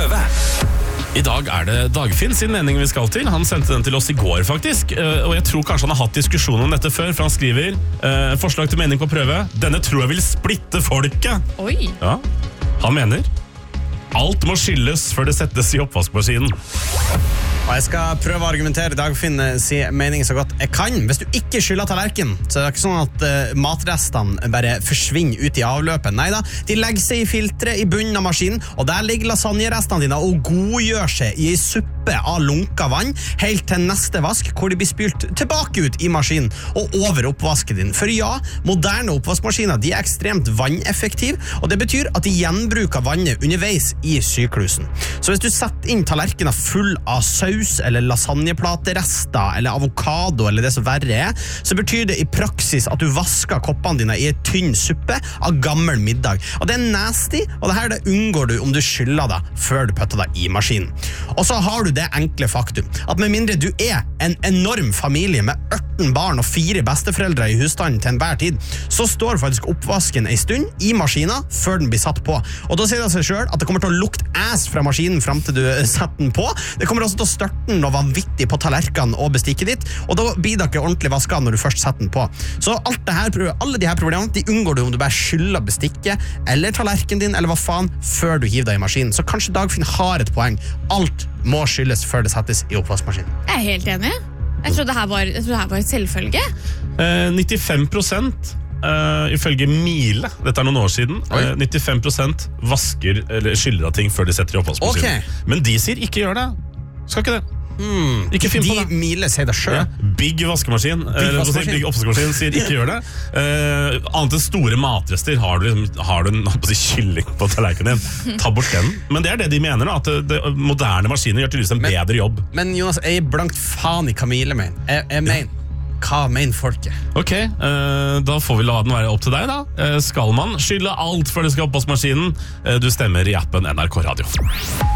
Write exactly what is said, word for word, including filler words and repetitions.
prøve. I dag er det Dagfinn sin mening vi skal til. Han sendte den til oss i går faktisk, og jeg tror kanskje han har hatt diskusjon om dette før, for han skriver eh, forslag til mening på prøve. Denne tror jeg vil splitte folket. Oi. Ja, han mener alt må skylles før det settes i oppvaskmaskinen. Og jeg skal prøve å argumentere Dagfinn si mening så godt jeg kan. Hvis du ikke skyller tallerken, så er det ikke sånn at uh, matrestene bare forsvinner ut i avløpet. Neida, de legger seg i filtre i bunnen av maskinen, og der ligger lasagnerestene dine og godgjør seg i en suppe av lunka vann, helt til neste vask, hvor de blir spylt tilbake ut i maskinen og over oppvasken din. For ja, moderne oppvaskmaskiner, de er ekstremt vanneffektive, og det betyr at de gjenbruker vannet underveis i syklusen. Så hvis du setter inn tallerkener full av saus, eller lasagneplaterester, eller avokado, eller det som verre er, så betyr det i praksis at du vasker koppene dine i en tynn suppe av gammel middag. Og det er nasty, og det her det unngår du om du skyller deg før du putter deg i maskinen. Og så har du det enkle faktum, at med mindre du er en enorm familie med ørten barn og fire besteforeldre i husstanden til enhver tid, så står faktisk oppvasken en stund i maskinen før den blir satt på. Og da sier det seg selv at det kommer til å lukte ass fra maskinen frem til du setter den på. Det kommer også til å størte den og vanvittig på tallerkene og bestikket ditt, og da blir det ikke ordentlig vasket når du først setter den på. Så alt det her, alle de her problemene, de unngår du om du bare skyller bestikket eller tallerken din, eller hva faen, før du hiver deg i maskinen. Så kanskje Dagfinn har et poeng. Alt må skylles før det settes i oppvaskmaskinen. Jeg er helt enig. Jeg trodde det her var, jeg trodde det her var et selvfølge. Eh, nittifem prosent Uh, ifølge Mile, dette er noen år siden, uh, nittifem prosent vasker eller skyller av ting før de setter i oppvaskmaskinen. Okay. Men de sier ikke gjør det. Skal ikke det. Hmm. Ikke finn på det. De Mile sier det selv. Ja. Big vaskemaskin, Big eller, vaskemaskin. Big oppvaskmaskin sier ikke gjør det. Uh, annet enn store matrester har du, har du en si, kylling på tallerkenen din. Ta bort den. Men det er det de mener da, at det, det, moderne maskiner gjør tydeligvis en men, bedre jobb. Men Jonas, jeg er blankt faen i Camille mener. Jeg, jeg mener Hva mener folket? Ok, uh, da får vi la den være opp til deg da. Uh, skal man skylle alt før det skal oppvaskmaskinen? Uh, du stemmer i appen N R K Radio.